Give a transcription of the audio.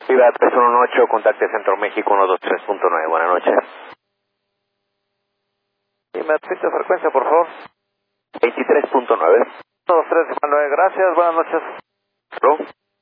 Viva 318, contacte Centro México 123.9, buenas noches. ¿Y me admite frecuencia, por favor? 23.9. 123.9, gracias, buenas noches.